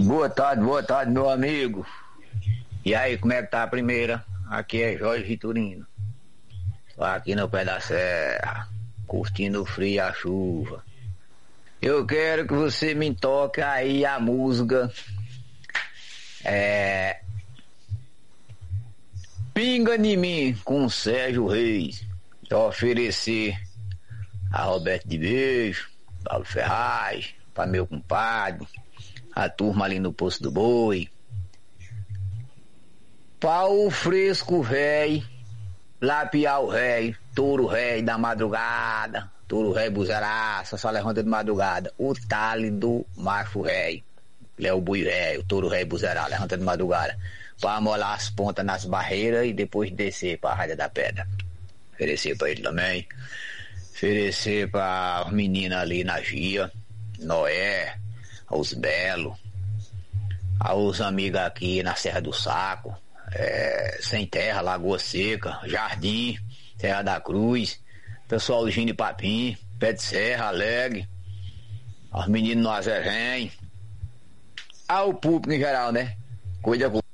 Boa tarde, meu amigo. E aí, como é que tá a primeira? Aqui é Jorge Vitorino. Tô aqui no pé da serra, curtindo o frio e a chuva. Eu quero que você me toque aí a música Pinga em mim com Sérgio Reis. Eu oferecer a Roberto de Beijo, Paulo Ferraz, pra meu compadre, a turma ali no Poço do Boi. Pau fresco véi, lapiar o réi, touro réi da madrugada, touro réi buzeraça, só levanta de madrugada, o tale do macho réi, é o bui réi, o touro réi buzeraça, levanta de madrugada, pra amolar as pontas nas barreiras e depois descer pra Raia da Pedra. Oferecer pra ele também, oferecer pra menina ali na Gia, Noé, aos Belo, aos amigos aqui na Serra do Saco, Sem Terra, Lagoa Seca, Jardim, Serra da Cruz, pessoal do Gine Papim, Pé de Serra, Alegre, aos meninos no Azerém, ao público em geral, né? Cuida com